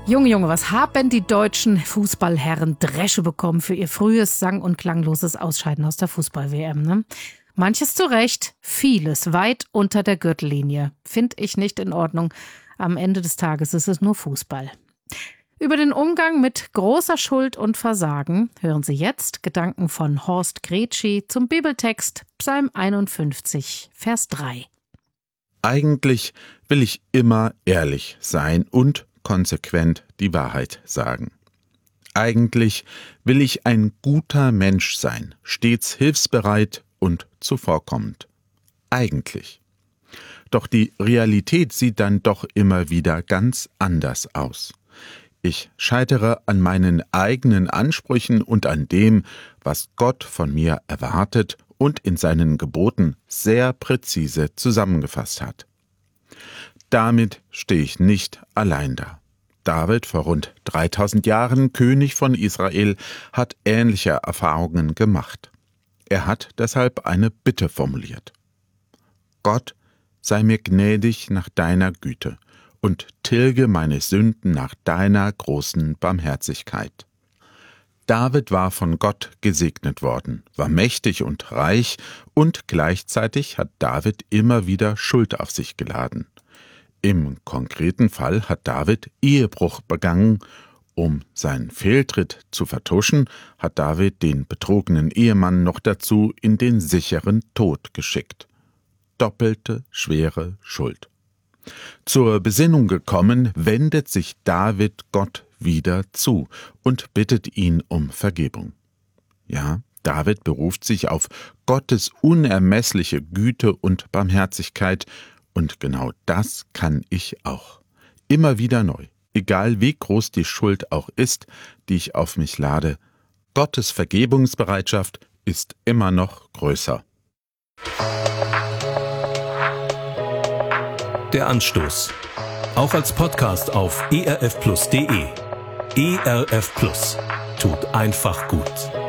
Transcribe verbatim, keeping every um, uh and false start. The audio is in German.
Junge, Junge, was haben die deutschen Fußballherren Dresche bekommen für ihr frühes, sang- und klangloses Ausscheiden aus der Fußball-W M, ne? Manches zu Recht, vieles weit unter der Gürtellinie. Finde ich nicht in Ordnung. Am Ende des Tages ist es nur Fußball. Über den Umgang mit großer Schuld und Versagen hören Sie jetzt Gedanken von Horst Gretschi zum Bibeltext Psalm einundfünfzig, Vers drei. Eigentlich will ich immer ehrlich sein und konsequent die Wahrheit sagen. Eigentlich will ich ein guter Mensch sein, stets hilfsbereit und zuvorkommend. Eigentlich. Doch die Realität sieht dann doch immer wieder ganz anders aus. Ich scheitere an meinen eigenen Ansprüchen und an dem, was Gott von mir erwartet und in seinen Geboten sehr präzise zusammengefasst hat. Damit stehe ich nicht allein da. David, vor rund dreitausend Jahren König von Israel, hat ähnliche Erfahrungen gemacht. Er hat deshalb eine Bitte formuliert. Gott, sei mir gnädig nach deiner Güte und tilge meine Sünden nach deiner großen Barmherzigkeit. David war von Gott gesegnet worden, war mächtig und reich, und gleichzeitig hat David immer wieder Schuld auf sich geladen. Im konkreten Fall hat David Ehebruch begangen. Um seinen Fehltritt zu vertuschen, hat David den betrogenen Ehemann noch dazu in den sicheren Tod geschickt. Doppelte schwere Schuld. Zur Besinnung gekommen, wendet sich David Gott wieder zu und bittet ihn um Vergebung. Ja, David beruft sich auf Gottes unermessliche Güte und Barmherzigkeit, und genau das kann ich auch. Immer wieder neu, egal wie groß die Schuld auch ist, die ich auf mich lade. Gottes Vergebungsbereitschaft ist immer noch größer. Der Anstoß. Auch als Podcast auf e r f plus punkt d e. E R F Plus. Tut einfach gut.